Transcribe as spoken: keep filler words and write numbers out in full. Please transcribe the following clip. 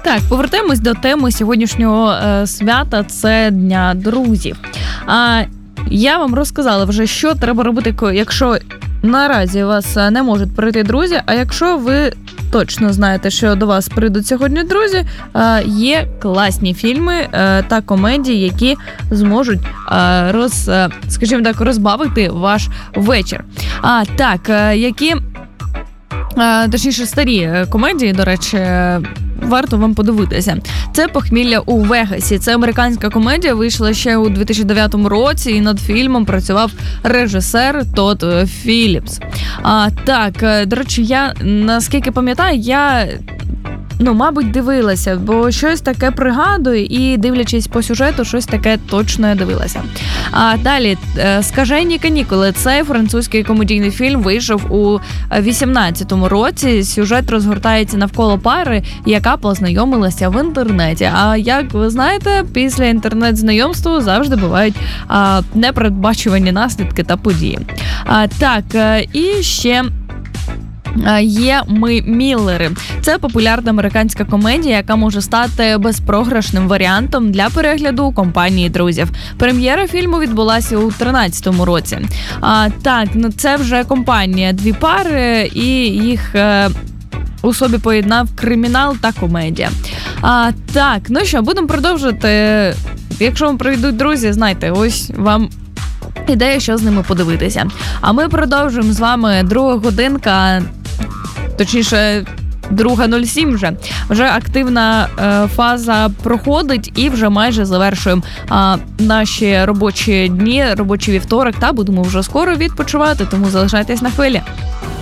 Так, повертаємось до теми сьогоднішнього е, свята, це Дня друзів. А я вам розказала вже, що треба робити, якщо наразі у вас не можуть прийти друзі, а якщо ви точно знаєте, що до вас прийдуть сьогодні друзі, є класні фільми та комедії, які зможуть роз, скажімо так, розбавити ваш вечір. А так, які, точніше, старі комедії, до речі, варто вам подивитися. Це «Похмілля у Вегасі». Це американська комедія, вийшла ще у дві тисячі дев'ятому році, і над фільмом працював режисер Тодд Філіпс. А, так, до речі, я, наскільки пам'ятаю, я... Ну, мабуть, дивилася, бо щось таке пригадую, і, дивлячись по сюжету, щось таке точно я дивилася. А далі, «Скажені канікули». Цей французький комедійний фільм вийшов у вісімнадцятому році. Сюжет розгортається навколо пари, яка познайомилася в інтернеті. А як ви знаєте, після інтернет-знайомства завжди бувають а, непередбачувані наслідки та події. А, так, і ще... Є «Ми Міллери». Це популярна американська комедія, яка може стати безпрограшним варіантом для перегляду у компанії друзів. Прем'єра фільму відбулася у тринадцятому році. А, так, ну це вже компанія, дві пари, і їх е, у собі поєднав кримінал та комедія. А, так, ну що, будемо продовжувати. Якщо вам прийдуть друзі, знайте, ось вам ідея, що з ними подивитися. А ми продовжуємо з вами друга годинка, точніше, друга нуль сім вже. Вже активна е, фаза проходить і вже майже завершуємо е, наші робочі дні, робочий вівторок, та будемо вже скоро відпочивати, тому залишайтесь на хвилі.